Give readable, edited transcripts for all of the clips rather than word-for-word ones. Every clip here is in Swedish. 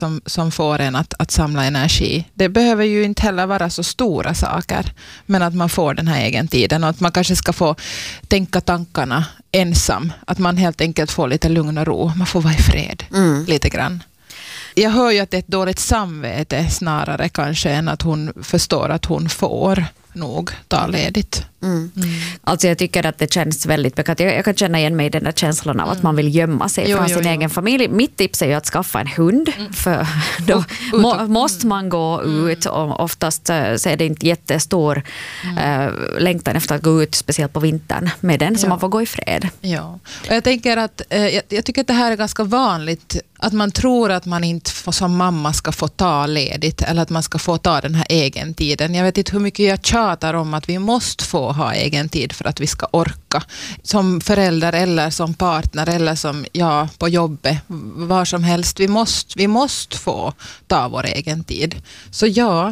som får en att samla energi. Det behöver ju inte heller vara så stora saker, men att man får den här egen tiden och att man kanske ska få tänka tankarna ensam. Att man helt enkelt får lite lugn och ro. Man får vara i fred lite grann. Jag hör ju att det är ett dåligt samvete snarare kanske än att hon förstår att hon får nog ta ledigt. Alltså jag tycker att det känns väldigt bekant. Jag kan känna igen mig i den där känslan av att man vill gömma sig från sin egen familj. Mitt tips är ju att skaffa en hund, för då måste man gå ut, och oftast så är det inte jättestor längtan efter att gå ut, speciellt på vintern med den, så man får gå i fred. Ja, och jag tänker att jag tycker att det här är ganska vanligt, att man tror att man inte som mamma ska få ta ledigt eller att man ska få ta den här egen tiden. Jag vet inte hur mycket jag tjatar om att vi måste få ha egen tid för att vi ska orka. Som förälder eller som partner eller som på jobbet, var som helst. Vi måste få ta vår egen tid. Så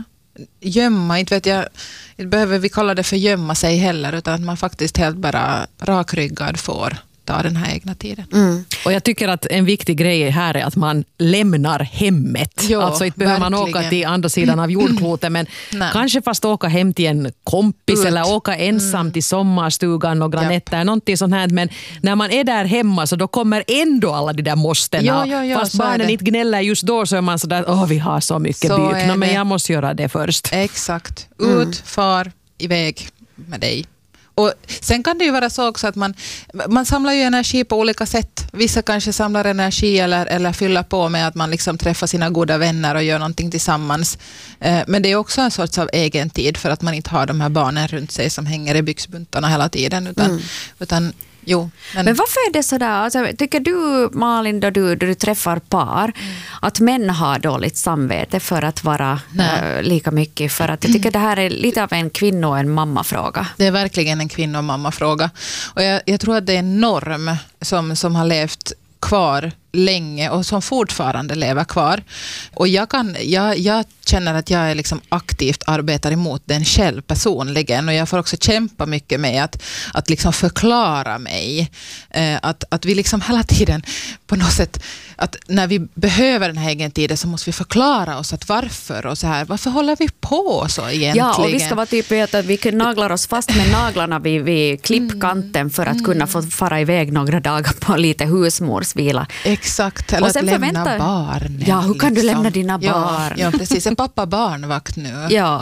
gömma, inte vet jag, inte behöver vi kalla det för gömma sig heller, utan att man faktiskt helt bara rakryggad får ta den här egna tiden. Och jag tycker att en viktig grej här är att man lämnar hemmet. Ja, alltså inte behöver man åka till andra sidan av jordklotet, men kanske fast åka hem till en kompis eller åka ensam till sommarstugan några nätter, någonting sånt här. Men när man är där hemma så då kommer ändå alla de där måstena. Fast barnen inte gnäller just då, så är man sådär, vi har så mycket byk. Men jag måste göra det först. Exakt. Far, iväg med dig. Och sen kan det ju vara så också att man samlar ju energi på olika sätt. Vissa kanske samlar energi eller fyller på med att man liksom träffar sina goda vänner och gör någonting tillsammans. Men det är också en sorts av egen tid, för att man inte har de här barnen runt sig som hänger i byxbuntarna hela tiden. Utan men varför är det sådär? Alltså, tycker du, Malin, då du träffar par, att män har dåligt samvete för att vara lika mycket? För att jag tycker det här är lite av en kvinno- och en mammafråga. Det är verkligen en kvinno- och mammafråga. Och jag tror att det är en norm som har levt kvar länge och som fortfarande lever kvar. Och jag känner att jag är liksom aktivt arbetar emot den själv personligen, och jag får också kämpa mycket med att liksom förklara mig. Att vi liksom hela tiden på något sätt, att när vi behöver den här egen tiden så måste vi förklara oss att varför och så här. Varför håller vi på så egentligen? Ja, och vi ska vara typ att vi naglar oss fast med naglarna vid klippkanten för att kunna få fara iväg några dagar på lite husmorsvila. Exakt, eller att lämna barn. Ja, hur kan du lämna dina barn? Ja, precis. En pappa-barnvakt nu. Ja.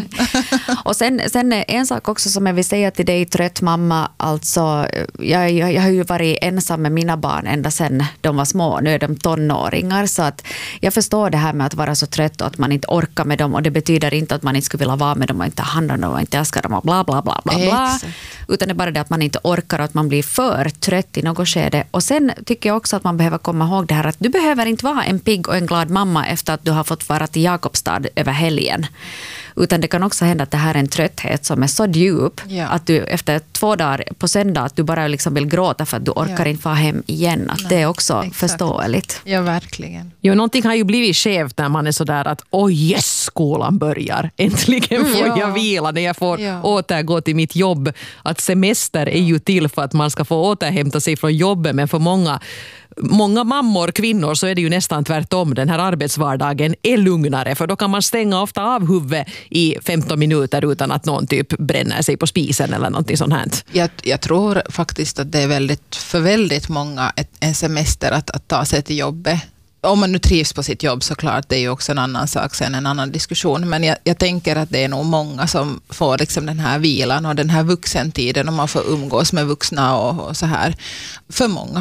Och sen en sak också som jag vill säga till dig, trött mamma. Alltså, jag har ju varit ensam med mina barn ända sedan de var små. Nu är de tonåringar, så att jag förstår det här med att vara så trött och att man inte orkar med dem. Och det betyder inte att man inte skulle vilja vara med dem och inte ta hand om dem och inte älska dem och bla bla bla bla bla. Utan det är bara det att man inte orkar och att man blir för trött i något skede. Och sen tycker jag också att man behöver komma ihåg det här att du behöver inte vara en pigg och en glad mamma efter att du har fått vara till Jakobstad över helgen. Utan det kan också hända att det här är en trötthet som är så djup att du efter 2 dagar på söndag att du bara liksom vill gråta för att du orkar inte vara hem igen. Att det är också förståeligt. Ja, verkligen. Jo, någonting har ju blivit skevt när man är sådär att skolan börjar. Äntligen får jag vila när jag får återgå till mitt jobb. Att semester är ju till för att man ska få återhämta sig från jobbet, men för många mammor, kvinnor, så är det ju nästan tvärtom. Den här arbetsvardagen är lugnare, för då kan man stänga ofta av huvudet i 15 minuter utan att någon typ bränner sig på spisen eller någonting sånt här. Jag tror faktiskt att det är för väldigt många en semester att ta sig till jobbet. Om man nu trivs på sitt jobb, såklart, det är ju också en annan sak, sen en annan diskussion. Men jag tänker att det är nog många som får liksom den här vilan och den här vuxentiden, och man får umgås med vuxna och så här. För många.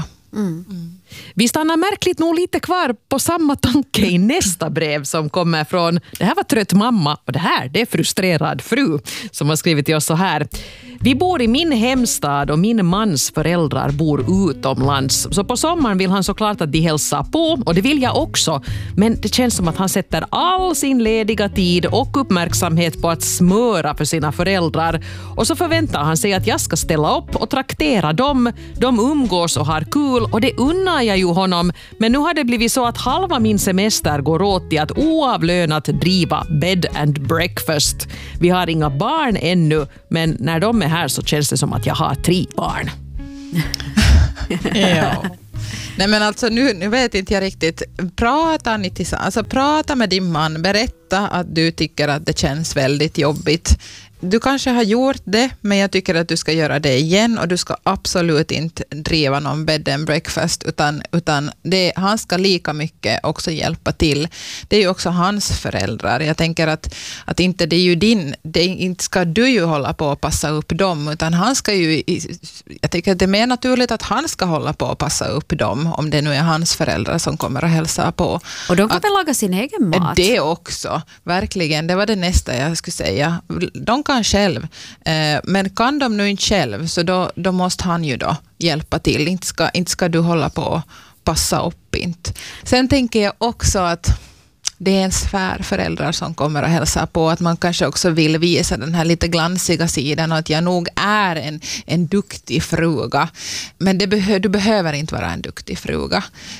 Vi stannar märkligt nog lite kvar på samma tanke i nästa brev som kommer från, det här var trött mamma och det är frustrerad fru som har skrivit till oss så här. Vi bor i min hemstad och min mans föräldrar bor utomlands. Så på sommaren vill han såklart att de hälsar på, och det vill jag också. Men det känns som att han sätter all sin lediga tid och uppmärksamhet på att smöra för sina föräldrar. Och så förväntar han sig att jag ska ställa upp och traktera dem. De umgås och har kul, och det unnar jag ju honom. Men nu har det blivit så att halva min semester går åt till att oavlönat driva bed and breakfast. Vi har inga barn ännu, men när de är här så känns det som att jag har 3 barn. Ja. Nej men alltså nu vet inte jag riktigt. Prata ni tillsammans, alltså prata med din man, berätta att du tycker att det känns väldigt jobbigt. Du kanske har gjort det, men jag tycker att du ska göra det igen och du ska absolut inte driva någon bed and breakfast utan han ska lika mycket också hjälpa till. Det är ju också hans föräldrar. Jag tänker att inte det är ju inte ska du ju hålla på och passa upp dem, utan han ska ju, jag tycker att det är mer naturligt att han ska hålla på och passa upp dem om det nu är hans föräldrar som kommer att hälsa på. Och de kan väl laga sin egen mat? Det också, verkligen. Det var det nästa jag skulle säga. De kan själv, men kan de nu inte själv så då måste han ju då hjälpa till. Inte ska du hålla på och passa upp inte. Sen tänker jag också att det är en svärföräldrar som kommer att hälsa på, att man kanske också vill visa den här lite glansiga sidan och att jag nog är en duktig fruga. Men du behöver inte vara en duktig fruga.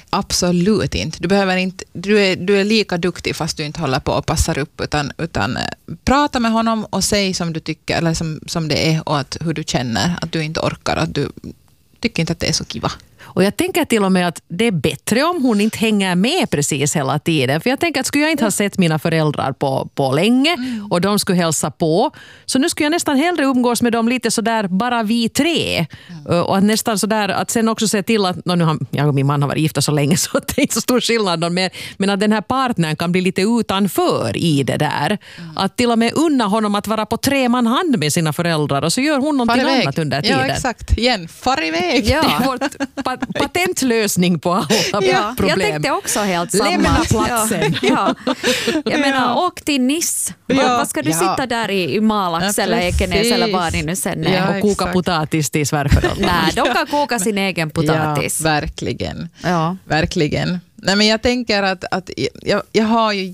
Absolut inte. Du är lika duktig fast du inte håller på och passar upp utan prata med honom och säg som du tycker eller som det är och hur du känner att du inte orkar, att du tycker inte att det är så kiva. Och jag tänker till och med att det är bättre om hon inte hänger med precis hela tiden. För jag tänker att skulle jag inte ha sett mina föräldrar på länge och de skulle hälsa på, så nu skulle jag nästan hellre umgås med dem lite sådär bara vi tre. Och att nästan sådär att sen också se till att jag och min man har varit gifta så länge så det är inte så stor skillnad men att den här partnern kan bli lite utanför i det där. Att till och med unna honom att vara på 3 man hand med sina föräldrar och så gör hon någonting annat under tiden. Ja, exakt. Igen, far iväg. Ja. Patentlösning på alla problem. Jag tänkte också helt samma. Lämna platsen. Ja. Jag menar, åk till Nice. Vad ska du sitta där i Malax eller Ekenäs eller vad ni nu sen är? Och koka potatis till svärföräldrar. Nej, de kan koka sin egen potatis. Ja, verkligen. Ja. Verkligen. Nej, men jag tänker att jag har ju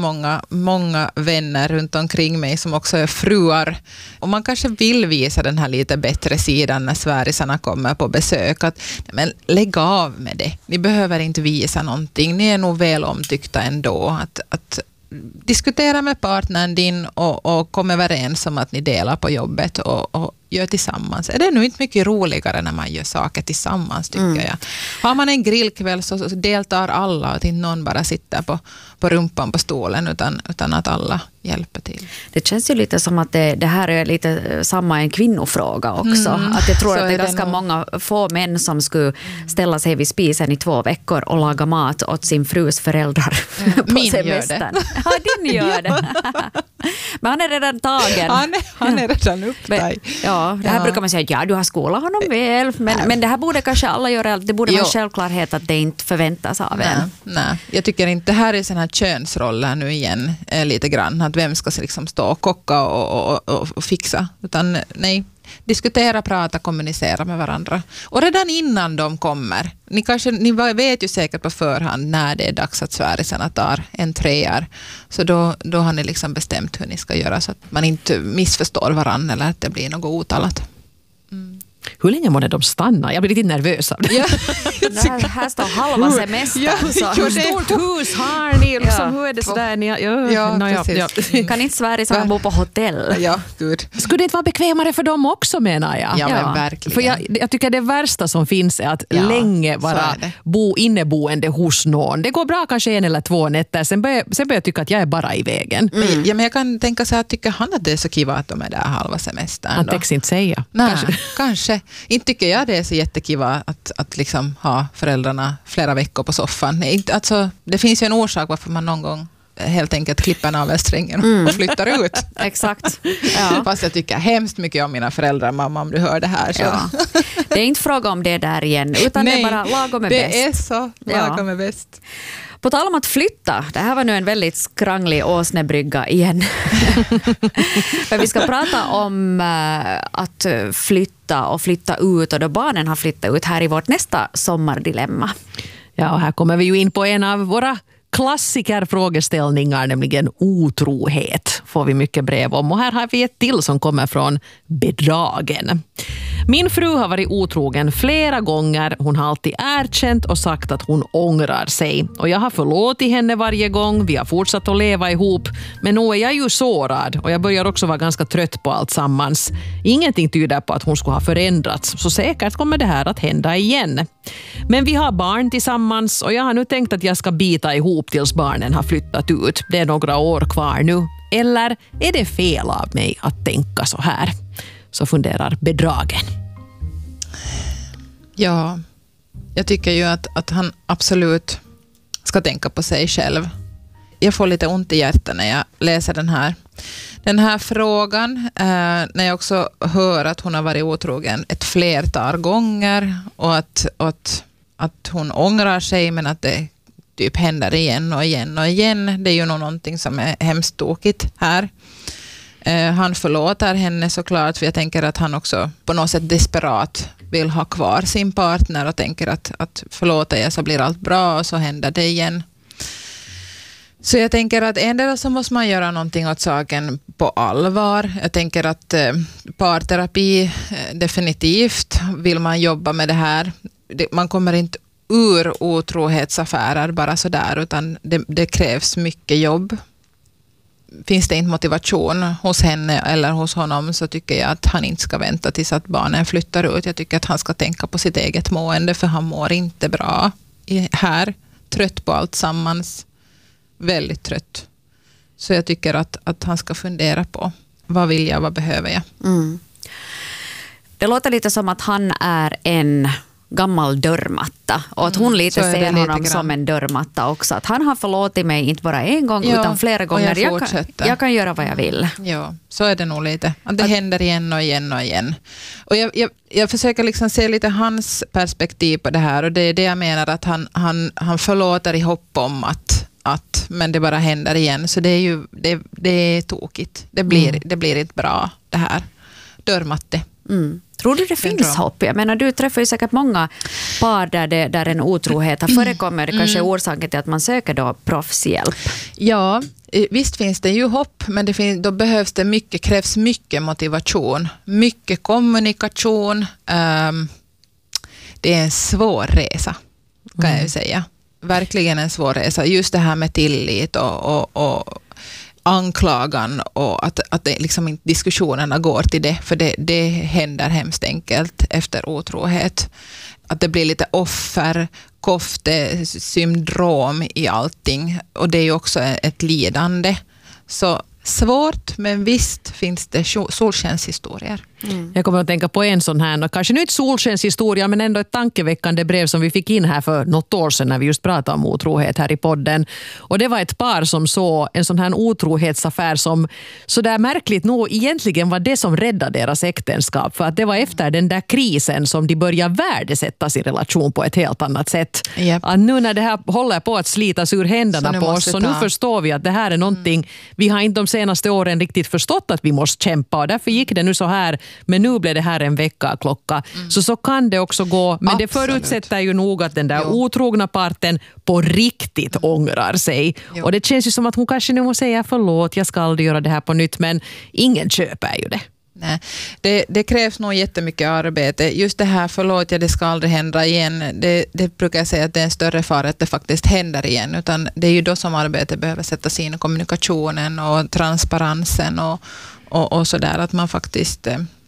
många vänner runt omkring mig som också är fruar. Och man kanske vill visa den här lite bättre sidan när svärisarna kommer på besök. Men lägg av med det. Ni behöver inte visa någonting. Ni är nog väl omtyckta ändå. Att diskutera med partnern din och kom överens om att ni delar på jobbet och gör tillsammans. Är det nog inte mycket roligare när man gör saker tillsammans, tycker jag. Har man en grillkväll så deltar alla och inte någon bara sitter på rumpan på stolen utan att alla hjälper till. Det känns ju lite som att det här är lite samma en kvinnofråga också. Att jag tror att det är ganska många få män som skulle ställa sig vid spisen i 2 veckor och laga mat åt sin frus föräldrar på Min semestern. gör det. Ja, din gör det. Men han är redan tagen. Han är redan upptagen. Ja, det här brukar man säga, du har skolat honom väl. Men det här borde kanske alla göra. Det borde vara en självklarhet att det inte förväntas av en. Nej, jag tycker inte. Det här är sån här könsroller nu igen lite grann. Att vem ska liksom stå och kocka och fixa. Utan nej, diskutera, prata, kommunicera med varandra. Och redan innan de kommer. Ni vet ju säkert på förhand när det är dags att svärisarna tar entréer. Så då har ni liksom bestämt hur ni ska göra så att man inte missförstår varandra eller att det blir något otalat. Hur länge måste de stanna? Jag blir lite nervös av det. Ja. Här står halva semestern. Hur stort hus har ni? Liksom, hur är det sådär? Kan inte Sverige bo på hotell? Ja, gud. Skulle det inte vara bekvämare för dem också, menar jag? Ja, men verkligen. För jag tycker det värsta som finns är att länge vara inneboende hos någon. Det går bra kanske 1 eller 2 nätter. Sen börjar jag tycka att jag är bara i vägen. Ja, men jag kan tänka så här, tycker han att det är så kiva att de är där halva semestern? Han täcks inte säga. Nej, kanske. Inte tycker jag det är så jättekiva att liksom ha föräldrarna flera veckor på soffan. Alltså, det finns ju en orsak varför man någon gång helt enkelt klipper navelsträngen och flyttar ut. Exakt. Ja. Fast jag tycker hemskt mycket om mina föräldrar, mamma, om du hör det här. Så. Ja. Det är inte fråga om det där igen, utan Nej, det är bara lagom är bäst. Det är så, lagom är bäst. På tal om att flytta, det här var nu en väldigt skranglig åsnebrygga igen. För vi ska prata om att flytta och flytta ut, och då barnen har flyttat ut här i vårt nästa sommardilemma. Ja, och här kommer vi ju in på en av våra klassikerfrågeställningar, nämligen otrohet. får vi mycket brev om. Och här har vi ett till som kommer från bedragen. Min fru har varit otrogen flera gånger. Hon har alltid erkänt och sagt att hon ångrar sig. Och jag har förlåtit henne varje gång. Vi har fortsatt att leva ihop. Men nu är jag ju sårad och jag börjar också vara ganska trött på allt sammans. Ingenting tyder på att hon skulle ha förändrats. Så säkert kommer det här att hända igen. Men vi har barn tillsammans och jag har nu tänkt att jag ska bita ihop tills barnen har flyttat ut. Det är några år kvar nu. Eller är det fel av mig att tänka så här? Så funderar bedragen. Ja, jag tycker ju att han absolut ska tänka på sig själv. Jag får lite ont i hjärtat när jag läser den här frågan. När jag också hör att hon har varit otrogen ett flertal gånger och att hon ångrar sig men att det typ händer igen och igen och igen. Det är ju nog någonting som är hemskt tokigt här. Han förlåter henne såklart, för jag tänker att han också på något sätt desperat vill ha kvar sin partner och tänker att förlåter jag så blir allt bra och så händer det igen. Så jag tänker att ändå så måste man göra någonting åt saken på allvar. Jag tänker att parterapi definitivt vill man jobba med det här. Man kommer inte ur otrohetsaffärer bara så där, utan det krävs mycket jobb. Finns det inte motivation hos henne eller hos honom, så tycker jag att han inte ska vänta tills att barnen flyttar ut. Jag tycker att han ska tänka på sitt eget mående, för han mår inte bra här. Trött på allt sammans. Väldigt trött. Så jag tycker att han ska fundera på vad vill jag, vad behöver jag. Mm. Det låter lite som att han är en gammal dörrmatta och att hon lite ser honom som en dörrmatta också. Att han har förlåtit mig inte bara en gång utan flera gånger. Jag kan göra vad jag vill. Ja, så är det nog lite. Att det händer igen och igen och igen. Och jag försöker liksom se lite hans perspektiv på det här, och det är det jag menar, att han förlåter i hopp om att men det bara händer igen. Så det är ju det är tokigt. Det blir inte bra det här. Dörrmatte. Mm. Tror du det finns hopp? Jag menar, du träffar ju säkert många par där en otrohet har förekommit. Det kanske är orsaken till att man söker då proffshjälp. Ja, visst finns det ju hopp, men då krävs mycket motivation, mycket kommunikation. Det är en svår resa, kan jag ju säga. Verkligen en svår resa. Just det här med tillit och anklagan, och att det liksom inte diskussionerna går till det, för det händer hemskt enkelt efter otrohet. Att det blir lite offer-kofte-syndrom i allting, och det är ju också ett lidande. Så svårt, men visst finns det solskenshistorier. Mm. Jag kommer att tänka på en sån här, kanske nu inte solskenshistoria, men ändå ett tankeväckande brev som vi fick in här för något år sedan när vi just pratade om otrohet här i podden. Och det var ett par som såg en sån här otrohetsaffär som så där märkligt nog egentligen var det som räddade deras äktenskap. För att det var efter den där krisen som de började värdesätta sin relation på ett helt annat sätt. Yep. Att nu när det här håller på att slitas ur händerna på oss, så nu förstår vi att det här är någonting vi har inte de senaste åren riktigt förstått att vi måste kämpa, och därför gick det nu så här. Men nu blev det här en väckarklocka. Så kan det också gå. Men det förutsätter ju nog att den där otrogna parten på riktigt ångrar sig. Och det känns ju som att hon kanske nu måste säga förlåt, jag ska aldrig göra det här på nytt. Men ingen köper ju det. Nej, det krävs nog jättemycket arbete. Just det här förlåt, det ska aldrig hända igen. Det brukar jag säga att det är en större fara att det faktiskt händer igen. Utan det är ju då som arbetet behöver sättas in, kommunikationen och transparensen och sådär, att man faktiskt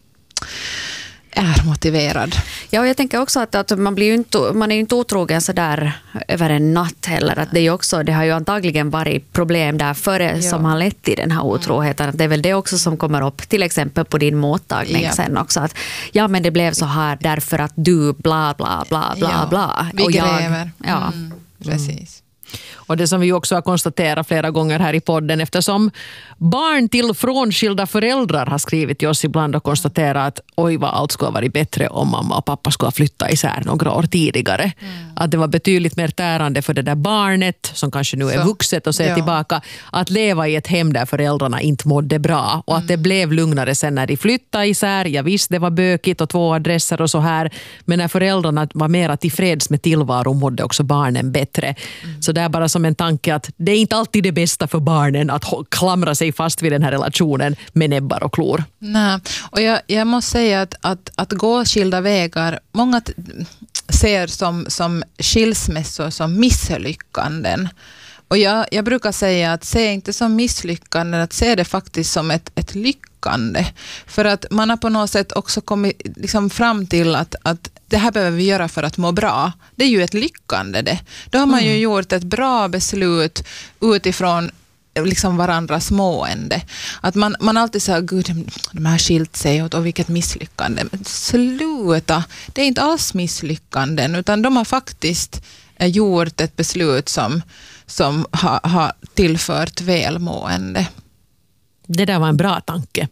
är motiverad. Ja, och jag tänker också att man är ju inte otrogen så där över en natt heller. Att det har ju antagligen varit problem där före som har lett till den här otroheten. Det är väl det också som kommer upp, till exempel på din mottagning sen också. Att men det blev så här därför att du bla bla bla bla bla. Vi gräver. Precis. Och det som vi också har konstaterat flera gånger här i podden, eftersom barn till frånskilda föräldrar har skrivit till oss ibland och konstaterat att oj vad allt skulle ha varit bättre om mamma och pappa skulle ha flyttat isär några år tidigare. Att det var betydligt mer tärande för det där barnet som kanske nu är vuxet och ser tillbaka, att leva i ett hem där föräldrarna inte mådde bra, och att det blev lugnare sen när de flyttade isär. Ja visst, det var bökigt och 2 adresser och så här, men när föräldrarna var mera tillfreds med tillvaron mådde också barnen bättre. Så där bara som en tanke att det är inte alltid det bästa för barnen att klamra sig fast vid den här relationen med näbbar och klor. Nej, och jag måste säga att gå skilda vägar, många ser som skilsmässor som misslyckanden. Och jag brukar säga att se inte som misslyckanden, att se det faktiskt som ett lyckande. För att man har på något sätt också kommit liksom fram till att det här behöver vi göra för att må bra. Det är ju ett lyckande det. Då har man ju gjort ett bra beslut utifrån liksom varandras mående. Att man alltid säger, gud, de har skilt sig och vilket misslyckande. Men sluta, det är inte alls misslyckanden, utan de har faktiskt gjort ett beslut som har tillfört välmående. Det där var en bra tanke.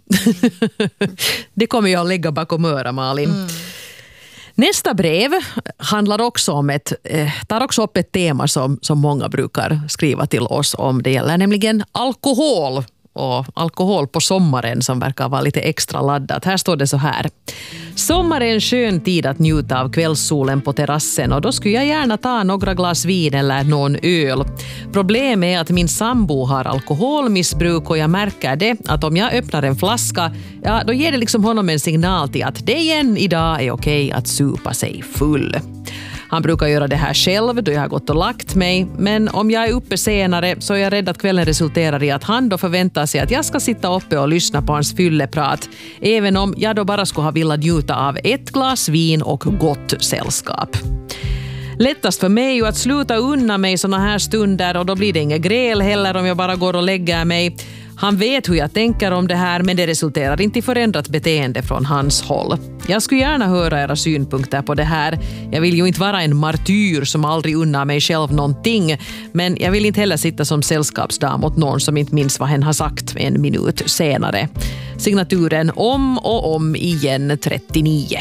Det kommer jag att lägga bakom öra, Malin. Nästa brev handlar också om tar också upp ett tema som många brukar skriva till oss om. Det gäller nämligen alkohol. Och alkohol på sommaren som verkar vara lite extra laddat. Här står det så här. Sommar är en skön tid att njuta av kvällssolen på terrassen och då skulle jag gärna ta några glas vin eller någon öl. Problemet är att min sambo har alkoholmissbruk och jag märker det att om jag öppnar en flaska, ja, då ger det liksom honom en signal till att det igen idag är okej att supa sig full. Han brukar göra det här själv då jag har gått och lagt mig, men om jag är uppe senare så är jag rädd att kvällen resulterar i att han då förväntar sig att jag ska sitta uppe och lyssna på hans fylleprat, även om jag då bara skulle ha velat njuta av ett glas vin och gott sällskap. Lättast för mig är ju att sluta unna mig såna här stunder och då blir det inga gräl heller om jag bara går och lägger mig. Han vet hur jag tänker om det här, men det resulterar inte i förändrat beteende från hans håll. Jag skulle gärna höra era synpunkter på det här. Jag vill ju inte vara en martyr som aldrig unnar mig själv någonting, men jag vill inte heller sitta som sällskapsdam åt någon som inte minns vad hen har sagt en minut senare. Signaturen om och om igen 39.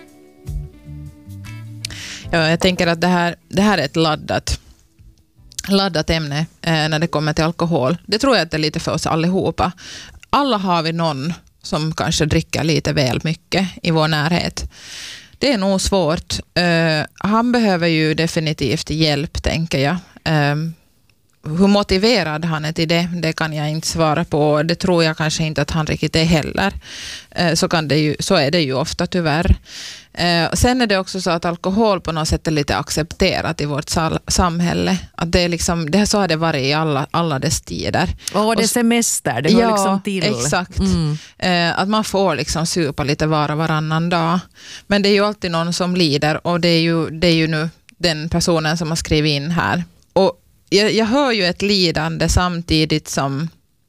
Ja, jag tänker att det här är ett laddat ämne när det kommer till alkohol. Det tror jag att det är lite för oss allihopa. Alla har vi någon som kanske dricker lite väl mycket i vår närhet. Det är nog svårt. Han behöver ju definitivt hjälp, tänker jag. Hur motiverad han är till det kan jag inte svara på. Det tror jag kanske inte att han riktigt är heller. Så är det ju ofta tyvärr. Sen är det också så att alkohol på något sätt är lite accepterat i vårt samhälle. Att det är liksom, så har det varit i alla dess tider. Och det är semester, det hör liksom till. Exakt. Att man får liksom supa lite varannan dag. Men det är ju alltid någon som lider och det är ju nu den personen som har skrivit in här. Och jag hör ju ett lidande samtidigt som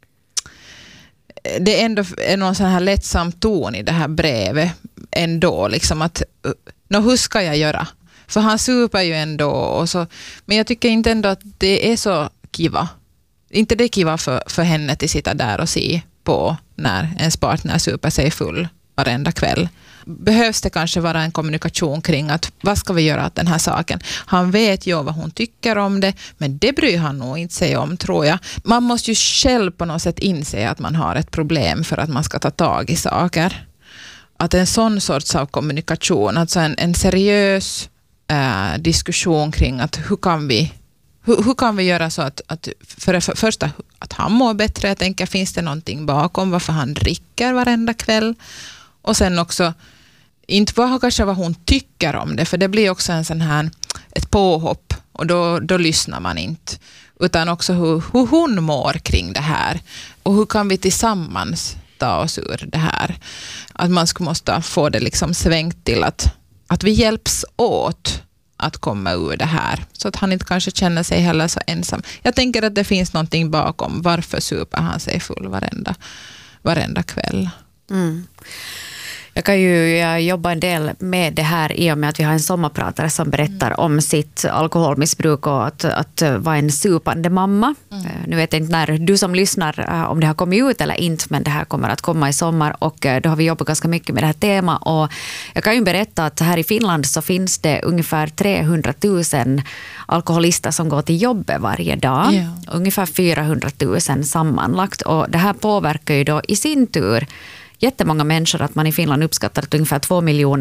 det ändå är någon sån här lättsam ton i det här brevet ändå, liksom att hur ska jag göra? För han super ju ändå och så, men jag tycker inte ändå att det är så kiva. Inte det kiva för henne att sitta där och se på när ens partner super sig full varenda kväll. Behövs det kanske vara en kommunikation kring att vad ska vi göra åt den här saken? Han vet ju vad hon tycker om det, men det bryr han nog inte sig om, tror jag. Man måste ju själv på något sätt inse att man har ett problem för att man ska ta tag i saker. Att en sån sorts av kommunikation, alltså en seriös diskussion kring att hur kan vi göra så att för det första att han mår bättre. Jag tänker, finns det någonting bakom varför han dricker varenda kväll? Och sen också, inte bara kanske vad hon tycker om det, för det blir också en sån här, ett påhopp och då lyssnar man inte. Utan också hur hon mår kring det här och hur kan vi tillsammans ta oss ur det här. Att man måste få det liksom svängt till att vi hjälps åt att komma ur det här. Så att han inte kanske känner sig heller så ensam. Jag tänker att det finns någonting bakom. Varför super han sig full varenda kväll? Mm. Jag jobbar en del med det här i och med att vi har en sommarpratare som berättar om sitt alkoholmissbruk och att vara en supande mamma. Nu vet jag inte när du som lyssnar om det har kommit ut eller inte, men det här kommer att komma i sommar och då har vi jobbat ganska mycket med det här temat. Och jag kan ju berätta att här i Finland så finns det ungefär 300 000 alkoholister som går till jobbet varje dag. Yeah. Ungefär 400 000 sammanlagt, och det här påverkar ju då i sin tur jättemånga människor. Att man i Finland uppskattar att ungefär 2 miljoner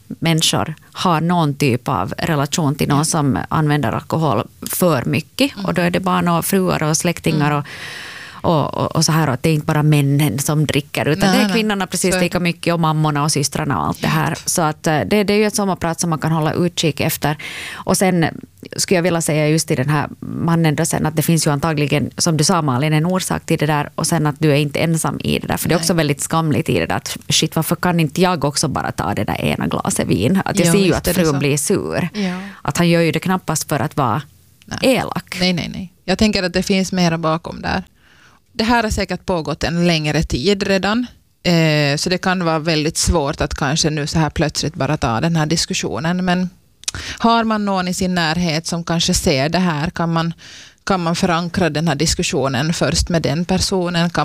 människor har någon typ av relation till någon som använder alkohol för mycket. Och då är det barn och fruar och släktingar och så här, att det är inte bara männen som dricker, utan det är kvinnorna precis lika mycket, och mammorna och systrarna och allt det här. Så att det är ju ett sommarprat som man kan hålla utkik efter. Och sen skulle jag vilja säga just till den här mannen då sen, att det finns ju antagligen, som du sa Malin, en orsak till det där, och sen att du är inte ensam i det där, för det är också väldigt skamligt i det där, att shit, varför kan inte jag också bara ta det där ena glaset vin? Att jag ser ju att frun blir sur. Ja. Att han gör ju det knappast för att vara elak. Nej. Jag tänker att det finns mera bakom där. Det här har säkert pågått en längre tid redan, så det kan vara väldigt svårt att kanske nu så här plötsligt bara ta den här diskussionen. Men har man någon i sin närhet som kanske ser det här, kan man förankra den här diskussionen först med den personen? Kan